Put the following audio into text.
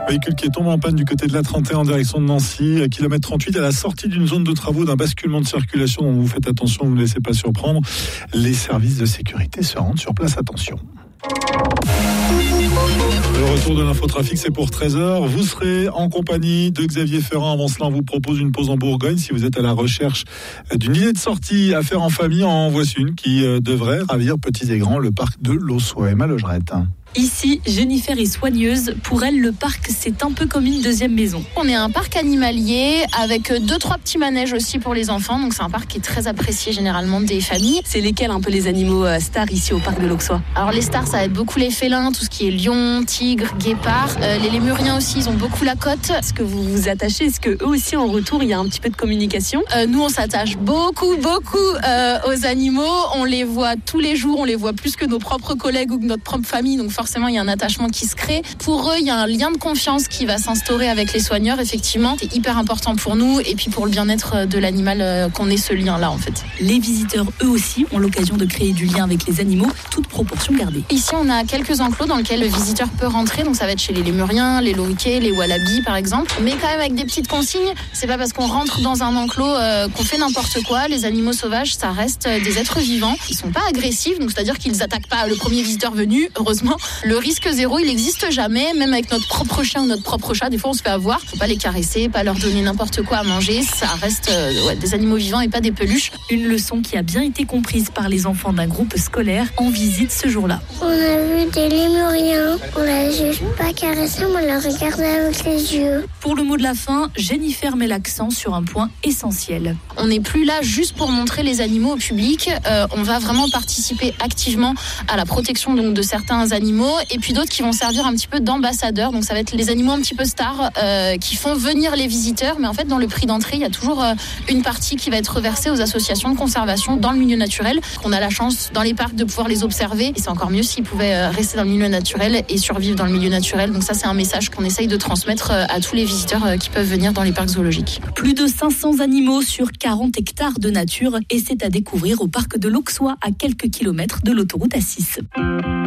Véhicule qui est tombé en panne du côté de la 31 en direction de Nancy, à kilomètre 38 à la sortie d'une zone de travaux d'un basculement de circulation. Donc vous faites attention, vous ne vous laissez pas surprendre. Les services de sécurité se rendent sur place, attention. Le retour de l'infotrafic, c'est pour 13h. Vous serez en compagnie de Xavier Ferrand. Avant cela, on vous propose une pause en Bourgogne. Si vous êtes à la recherche d'une idée de sortie à faire en famille, en voici une qui devrait ravir petits et grands, le parc de l'Ossois. Emma Legerette. Ici, Jennifer est soigneuse. Pour elle, le parc, c'est un peu comme une deuxième maison. On est un parc animalier avec 2-3 petits manèges aussi pour les enfants. Donc c'est un parc qui est très apprécié généralement des familles. C'est lesquels un peu les animaux stars ici au parc de l'Auxois? Alors les stars, ça va être beaucoup les félins, tout ce qui est lion, tigre, guépard. Les lémuriens aussi, ils ont beaucoup la cote. Est-ce que vous vous attachez? Est-ce que eux aussi en retour, il y a un petit peu de communication? Nous, on s'attache beaucoup aux animaux. On les voit tous les jours, on les voit plus que nos propres collègues ou que notre propre famille. Donc forcément, il y a un attachement qui se crée. Pour eux, il y a un lien de confiance qui va s'instaurer avec les soigneurs. Effectivement, c'est hyper important pour nous et puis pour le bien-être de l'animal qu'on ait ce lien-là en fait. Les visiteurs, eux aussi, ont l'occasion de créer du lien avec les animaux, toute proportion gardée. Ici, on a quelques enclos dans lesquels le visiteur peut rentrer. Donc ça va être chez les lémuriens, les loriquets, les wallabies par exemple. Mais quand même avec des petites consignes. C'est pas parce qu'on rentre dans un enclos qu'on fait n'importe quoi. Les animaux sauvages, ça reste des êtres vivants. Ils sont pas agressifs, donc c'est-à-dire qu'ils attaquent pas le premier visiteur venu. Heureusement, le risque zéro, il n'existe jamais. Même avec notre propre chien ou notre propre chat, des fois on se fait avoir. Faut pas les caresser, pas leur donner n'importe quoi à manger. Ça reste des animaux vivants et pas des peluches. Une leçon qui a bien été comprise par les enfants d'un groupe scolaire en visite ce jour-là. On a vu des lémuriens. On l'a juste pas caressé, on l'a regardé avec les yeux. Pour le mot de la fin, Jennifer met l'accent sur un point essentiel. On n'est plus là juste pour montrer les animaux au public. On va vraiment participer activement à la protection donc, de certains animaux et puis d'autres qui vont servir un petit peu d'ambassadeurs. Donc ça va être les animaux un petit peu stars qui font venir les visiteurs. Mais en fait, dans le prix d'entrée, il y a toujours une partie qui va être reversée aux associations de conservation dans le milieu naturel. On a la chance dans les parcs de pouvoir les observer. Et c'est encore mieux s'ils pouvaient rester dans le milieu naturel et survivre dans le milieu naturel. Donc ça, c'est un message qu'on essaye de transmettre à tous les visiteurs qui peuvent venir dans les parcs zoologiques. Plus de 500 animaux sur 40 hectares de nature et c'est à découvrir au parc de l'Auxois à quelques kilomètres de l'autoroute A6.